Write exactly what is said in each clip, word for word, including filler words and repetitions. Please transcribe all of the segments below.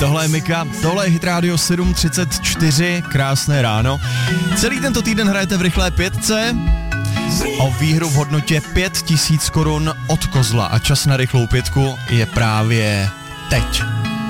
Tohle je Mika, tohle je Hit Radio sedm třicet čtyři, krásné ráno. Celý tento týden hrajete v rychlé pětce o výhru v hodnotě pět tisíc korun od Kozla a čas na rychlou pětku je právě teď.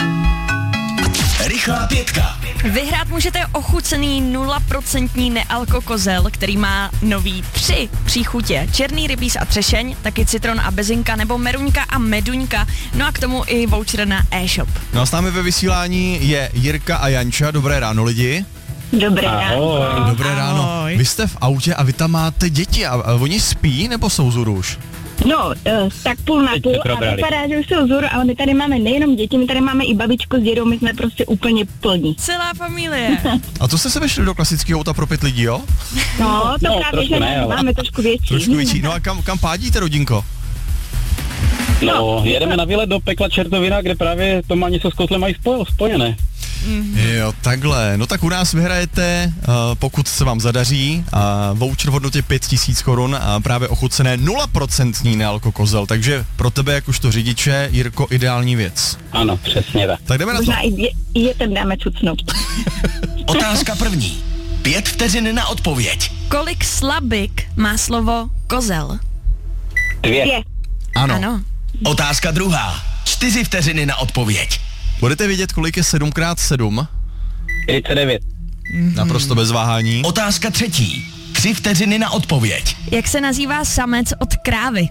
Rychlá pětka. Vyhrát můžete ochucený nula procent nealko kozel, který má nový tři příchutě. Černý rybíz a třešeň, taky citron a bezinka nebo meruňka a meduňka. No a k tomu i voucher na e-shop. No a s námi ve vysílání je Jirka a Janča. Dobré ráno, lidi. Dobré ráno. Dobré ráno. Ahoj. Vy jste v autě a vy tam máte děti a, a oni spí nebo jsou zůru už? No, uh, tak půl na půl a vypadá, že už jsou vzhůru, ale my tady máme nejenom děti, my tady máme i babičku s dědou, my jsme prostě úplně plní. Celá familie. A to jste se vešli do klasického auta pro pět lidí, jo? No, to No, právě, že ne, ale- máme trošku větší. Trošku větší. No a kam, kam pádíte, rodinko? No, jedeme na výlet do pekla Čertovina, kde právě to má něco s kotlem mají spoj, spojené. Jo, takhle. No tak u nás vyhrajete, uh, pokud se vám zadaří, uh, voucher v hodnotě pět tisíc korun a právě ochucené nula procent nealko kozel. Takže pro tebe, jakožto řidiče, Jirko, ideální věc. Ano, přesně tak. Tak jdeme na to. Možná i dě, i dětem dáme cucnout. Otázka první. Pět vteřin na odpověď. Kolik slabik má slovo kozel? Dvě. Je. Ano. Ano. Otázka druhá. Čtyři vteřiny na odpověď. Budete vědět, kolik je sedm krát sedm? čtyřicet devět. Naprosto bez váhání. Otázka třetí. Tři vteřiny na odpověď. Jak se nazývá samec od krávy?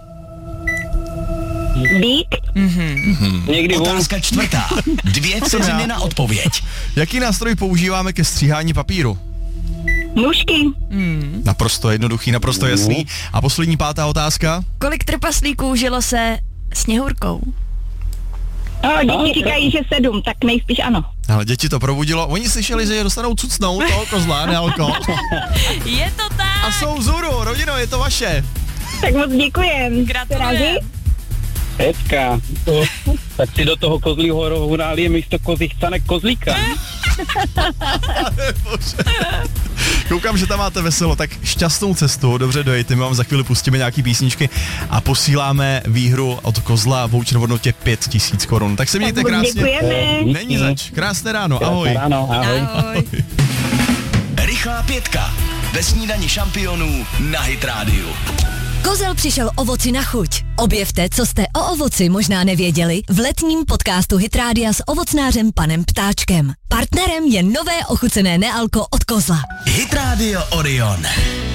Bík. Někdy vůl. Otázka čtvrtá. Dvě vteřiny na odpověď. Jaký nástroj používáme ke stříhání papíru? Nůžky. Naprosto jednoduchý, naprosto jasný. A poslední pátá otázka? Kolik trpaslíků žilo se Sněhurkou? No, děti říkají, že sedm, tak nejspíš ano. Ale děti to probudilo. Oni slyšeli, že je dostanou cucnout toho kozla, nealko. Je to tak! A jsou vzhůru, rodino, je to vaše. Tak moc děkujem. Gratulujem. Pecka. Tak si do toho kozlího rohu nálije místo kozích canek kozlíka. Koukám, že tam máte veselo, tak šťastnou cestu, dobře dojejte, my vám za chvíli pustíme nějaký písničky a posíláme výhru od Kozla voucher v hodnotě pět tisíc korun. Tak se mějte Tak moc krásně. děkujeme. Není zač, krásné ráno, ahoj. Ráno, ahoj. Ahoj. Rychlá pětka. Ve snídani šampionů na Hit Radio. Kozel přišel ovoci na chuť. Objevte, co jste o ovoci možná nevěděli v letním podcastu Hit Rádia s ovocnářem panem Ptáčkem. Partnerem je nové ochucené nealko od Kozla. Hit Radio Orion.